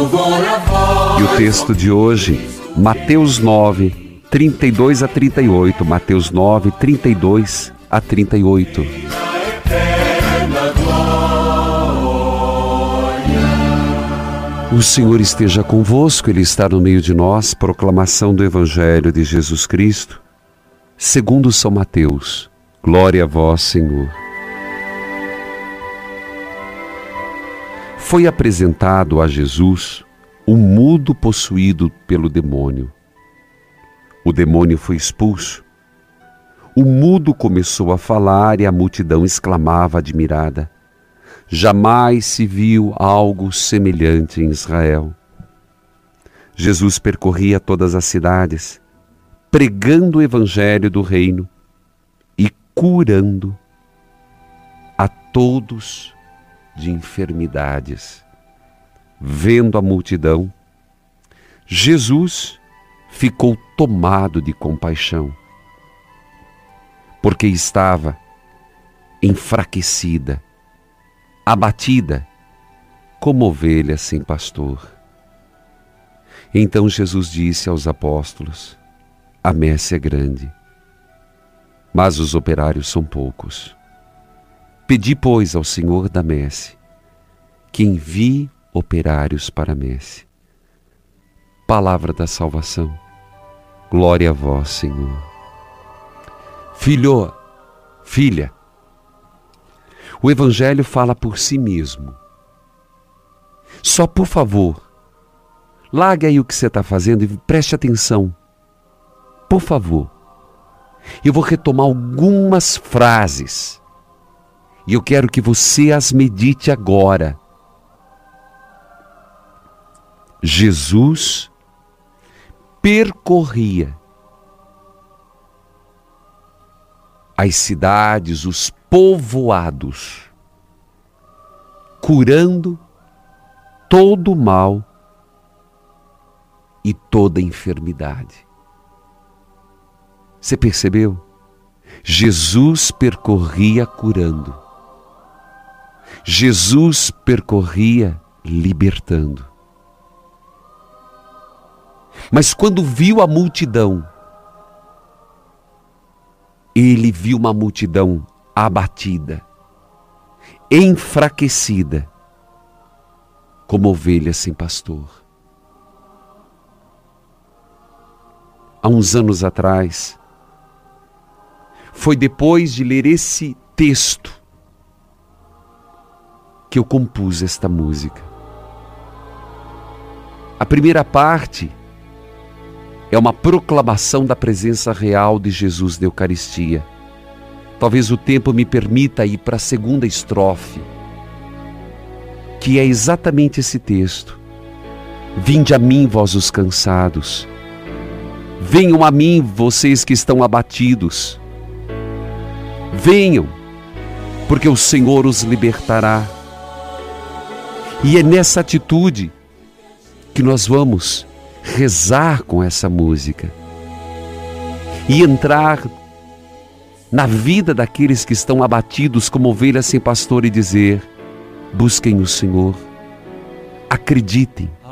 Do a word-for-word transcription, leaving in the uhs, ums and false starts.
E o texto de hoje, Mateus nove, trinta e dois a trinta e oito. Mateus nove, trinta e dois a trinta e oito. O Senhor esteja convosco, Ele está no meio de nós. Proclamação do Evangelho de Jesus Cristo, segundo São Mateus. Glória a vós, Senhor. Foi apresentado a Jesus um mudo possuído pelo demônio. O demônio foi expulso. O mudo começou a falar e a multidão exclamava admirada: jamais se viu algo semelhante em Israel. Jesus percorria todas as cidades, pregando o evangelho do reino e curando a todos de enfermidades. Vendo a multidão, Jesus ficou tomado de compaixão, porque estava enfraquecida, abatida, como ovelha sem pastor. Então Jesus disse aos apóstolos: a messe é grande, mas os operários são poucos. Pedi, pois, ao Senhor da messe que envie operários para a messe. Palavra da salvação. Glória a vós, Senhor. Filho, filha, o Evangelho fala por si mesmo. Só, por favor, largue aí o que você está fazendo e preste atenção. Por favor. Eu vou retomar algumas frases e eu quero que você as medite agora. Jesus percorria as cidades, os povoados, curando todo o mal e toda enfermidade. Você percebeu? Jesus percorria curando. Jesus percorria libertando. Mas quando viu a multidão, ele viu uma multidão abatida, enfraquecida, como ovelha sem pastor. Há uns anos atrás, foi depois de ler esse texto que eu compus esta música. A primeira parte é uma proclamação da presença real de Jesus na Eucaristia. Talvez o tempo me permita ir para a segunda estrofe, que é exatamente esse texto. Vinde a mim, vós os cansados. Venham a mim, vocês que estão abatidos. Venham, porque o Senhor os libertará. E é nessa atitude que nós vamos rezar com essa música e entrar na vida daqueles que estão abatidos como ovelhas sem pastor e dizer: busquem o Senhor, acreditem,